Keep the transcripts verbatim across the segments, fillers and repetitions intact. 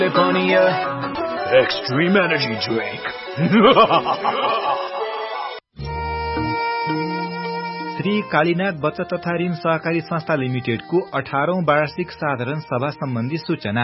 Extreme energy drink. Shri Kalinath बचत तथा ऋण सहकारी संस्था लिमिटेडको अठारौं वार्षिक साधारण सभा सम्बन्धी सूचना।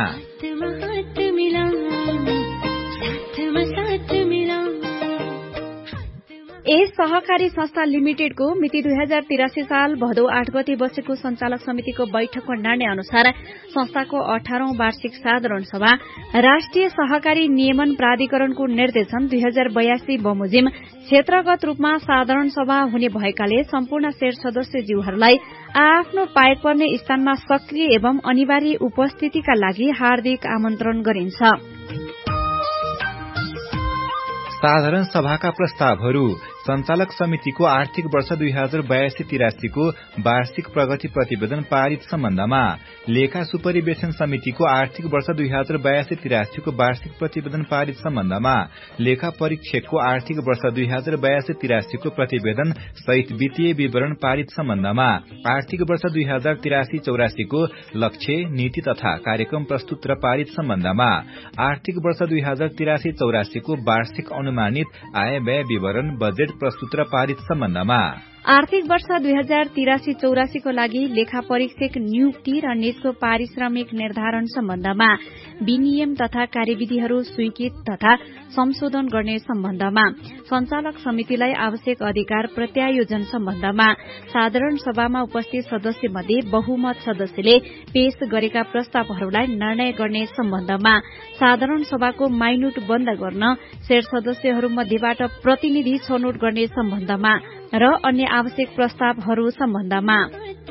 यस सहकारी संस्था लिमिटेडको मिति दुई हजार तिरासी साल भदौ आठ गते बसेको संचालक समितिको बैठकको निर्णय अनुसार संस्थाको अठारौं वार्षिक साधारण सभा राष्ट्रिय सहकारी नियमन प्राधिकरणको निर्देशन दुई हजार बयासी बमोजिम क्षेत्रगत रूपमा साधारण सभा हुने भएकाले सम्पूर्ण शेयर सदस्यज्यूहरूलाई आफ्नो पाएक पर्ने स्थानमा सक्रिय एवं अनिवार्य उपस्थितिका लागि हार्दिक आमन्त्रण गरिन्छ। साधारण सभाका प्रस्तावहरू संचालक समितिको आर्थिक वर्ष दुई हजार बयासी तिरासीको वार्षिक प्रगति प्रतिवेदन पारित सम्बन्धमा, लेखा सुपरिवेक्षण समितिको आर्थिक वर्ष दुई हजार बयासी तिरासीको वार्षिक प्रतिवेदन पारित सम्बन्धमा, लेखा परीक्षकको आर्थिक वर्ष दुई हजार बयासी तिरासीको प्रतिवेदन सहित वित्तीय विवरण पारित सम्बन्धमा, आर्थिक वर्ष दुई हजार तिरासी चौरासीको लक्ष्य, नीति तथा कार्यक्रम प्रस्तुत र पारित सम्बन्धमा, आर्थिक वर्ष दुई हजार तिरासी चौरासीको वार्षिक अनुमानित आय व्यय विवरण बजेट प्रस्तुत र पारित सम्बन्धमा, आर्थिक वर्ष दुई हजार तिरासी चौरासीको लागि लेखा परीक्षक नियुक्ति र निजको पारिश्रमिक निर्धारण सम्बन्धमा, विनियम तथा कार्यविधिहरू स्वीकृत तथा संशोधन गर्ने सम्बन्धमा, संचालक समितिलाई आवश्यक अधिकार प्रत्यायोजन सम्बन्धमा, साधारण सभामा उपस्थित सदस्य मध्ये बहुमत सदस्यले पेश गरेका प्रस्तावहरूलाई निर्णय गर्ने सम्बन्धमा, साधारण सभाको माइनुट बन्द गर्न शेयर सदस्यहरूमध्येबाट प्रतिनिधि छनौट गर्ने सम्बन्धमा र अन्य आवश्यक प्रस्तावहरू सम्बन्धमा।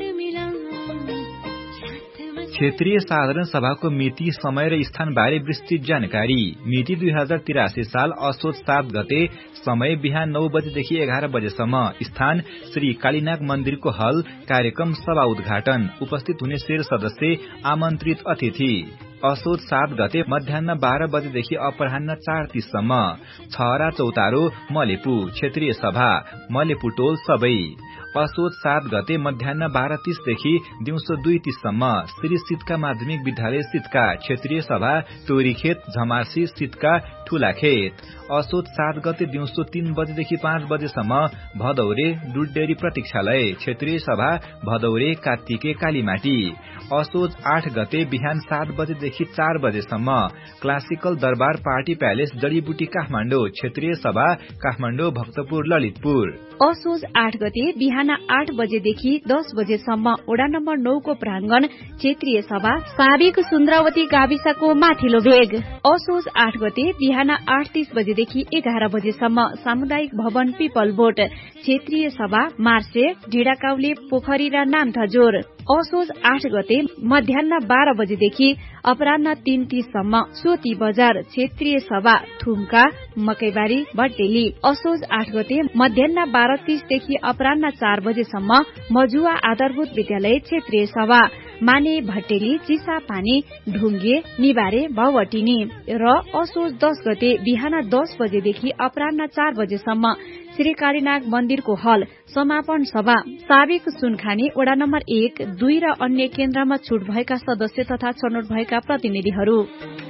क्षेत्रीय साधारण सभाको मिति, समय र स्थानबारे विस्तृत जानकारी। मिति दुई हजार तिरासी साल असोज सात गते, समय बिहान नौ बजेदेखि एघार बजेसम्म, स्थान श्री कालीनाग मन्दिरको हल, कार्यक्रम सभा उद्घाटन, उपस्थित हुने शेयर सदस्य, आमन्त्रित अतिथि। असोज सात गते मध्याह बाह्र बजेदेखि अपराह्न चार तीससम्म, छहरा चौतारो, मलेपु, क्षेत्रीय सभा, मलेपु टोल सबै। असोज सात गते मध्याह बाह्र तीसदेखि दिउँसो दुई तीससम्म, श्री सितका माध्यमिक विद्यालय सितका, क्षेत्रीय सभा, टोरीखेत, झमासी, सितका, ठूलाखेत। असोज सात गते दिउँसो तीन बजेदेखि पाँच बजेसम्म, भदौरे, डुडेरी प्रतीक्षालय, क्षेत्रीय सभा, भदौरे, कात्तिके, कालीमाटी। असोज आठ गते बिहान सात बजेदेखि चार बजेसम्म, क्लासिकल दरबार पार्टी प्यालेस, जडीबुटी, काठमाडौँ, क्षेत्रीय सभा, काठमाडौँ, भक्तपुर, ललितपुर। असोज आठ गते बिहान आठ बजेदेखि दस बजेसम्म, वडा नम्बर नौ को प्रांगण, क्षेत्रीय सभा, साबिक सुन्द्रावती गाविसको माथिल्लो भेग। असोज आठ गते बिहान आठ तीस बजेदेखि एघार बजेसम्म, सामुदायिक भवन, पिपल बोट, क्षेत्रीय सभा, मार्से, ढिडाकाउले, पोखरी र नामथजोर। असोज आठ गते मध्याह बाह्र बजेदेखि अपराह्न तीन तीससम्म, सोती बजार, क्षेत्रीय सभा, थुम्का, मकैबारी, भट्टेली। असोज आठ गते मध्याह बाह्र तीसदेखि अपराह्न चार बजेसम्म, मजुवा आधारभूत विद्यालय, क्षेत्रीय सभा, माने, भट्टेली, चिसापानी, ढुङ्गे, निबारे, भवटिनी। र असोज दस गते बिहान दस बजेदेखि अपराह्न चार बजेसम्म, श्री कालीनाग मन्दिरको हल, समापन सभा, साबिक सुनखानी, वडा नम्बर एक, दुई र अन्य केन्द्रमा छुट भएका सदस्य तथा छनौट भएका प्रतिनिधिहरू।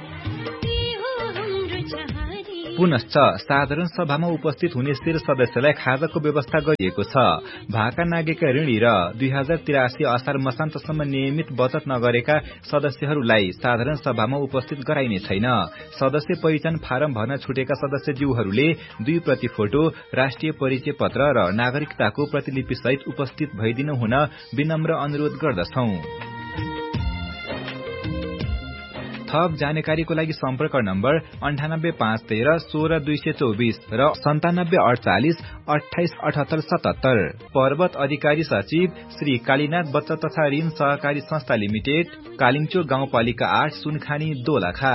पुनश्च साधारण सभामा उपस्थित हुने शेयर सदस्यलाई खाजाको व्यवस्था गरिएको छ। भाका नागेका ऋणी र दुई हजार तिरासी असार मसान्तसम्म नियमित बचत नगरेका सदस्यहरूलाई साधारण सभामा उपस्थित गराइने छैन। सदस्य पहिचान फारम भर्न छुटेका सदस्यज्यूहरूले दुई प्रति फोटो, राष्ट्रिय परिचय पत्र र नागरिकताको प्रतिलिपि सहित उपस्थित भइदिनु हुन विनम्र अनुरोध गर्दछौं। थप जानकारीको लागि सम्पर्क नम्बर अन्ठानब्बे पाँच तेह्र सोह्र दुई सय चौबिस र सन्तानब्बे अडचालिस अठाइस अठहत्तर सतहत्तर। पर्वत अधिकारी सचिव श्री कालीनाथ बचत तथा ऋण सहकारी संस्था लिमिटेड, कालिङचोक गाउँपालिका आठ, सुनखानी, दोलखा।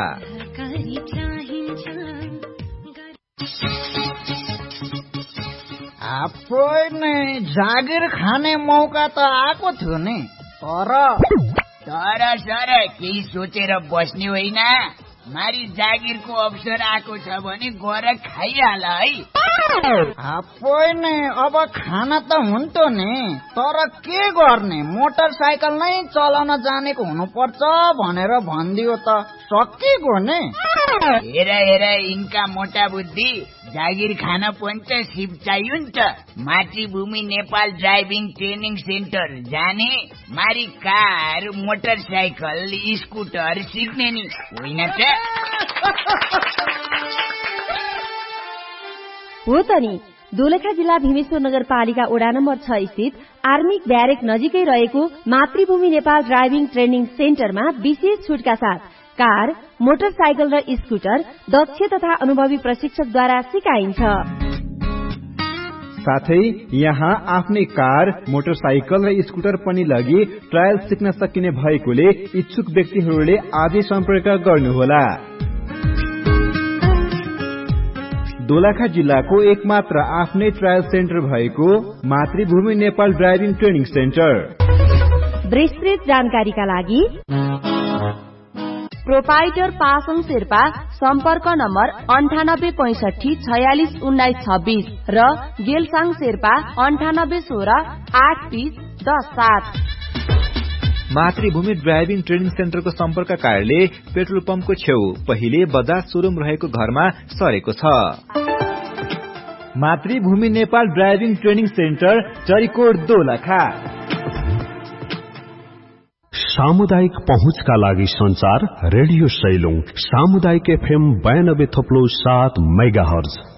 जागिर खाने मौका त आएको थियो नि, तर तर सर केही सोचेर बस्ने होइन, मारी जागिरको अवसर आएको छ भने गएर खाइहाल है। नै अब खाना त हुन्थ्यो नि, तर के गर्ने, मोटरसाइकल नै चलाउन जानेको हुनुपर्छ भनेर भनिदियो त सकिगयो नि। हेर हेर यिनका मोटा बुद्धि, जागिर खान पनि त सिप चाहियो नि त। मातृभूमि नेपाल ड्राइभिङ ट्रेनिङ सेन्टर जाने, मारी कार, मोटरसाइकल, स्कुटर सिक्ने नि होइन त। हो त नि। दोलखा जिल्ला भीमेश्वर नगरपालिका वडा नम्बर छ स्थित आर्मी ब्यारेक नजिकै रहेको मातृभूमि नेपाल ड्राइभिङ ट्रेनिङ सेन्टरमा विशेष छुटका साथ कार, मोटरसाइकल र स्कुटर दक्ष तथा अनुभवी प्रशिक्षकद्वारा सिकाइन्छ। साथै यहाँ आफ्नै कार, मोटरसाइकल र स्कुटर पनि लगी ट्रायल सिक्न सकिने भएकोले इच्छुक व्यक्तिहरूले आजै सम्पर्क गर्नुहोला। दोलखा जिल्लाको एकमात्र आफ्नै ट्रायल सेन्टर भएको मातृभूमि नेपाल ड्राइभिङ ट्रेनिङ सेन्टर। विस्तृत जानकारीका लागि प्रोपाइटर पासङ शेर्पा, सम्पर्क नम्बर अन्ठानब्बे पैंसठी छयालिस उन्नाइस छब्बीस र गेलसाङ शेर्पा अन्ठानब्बे सोह्र आठ तीस दस सात। मातृभूमि ड्राइभिङ ट्रेनिङ सेन्टरको सम्पर्क कार्यालय पेट्रोल पम्पको छेउ पहिले बजाज सोरुम रहेको घरमा सरेको छ। मातृभूमि Nepal driving training centre, Charikot, Dolakha. सामुदायिक पहुँचका लागि संचार रेडियो सैलुङ, सामुदायिक एफएम बयानब्बे थप्लो सात मेगा हर्ज।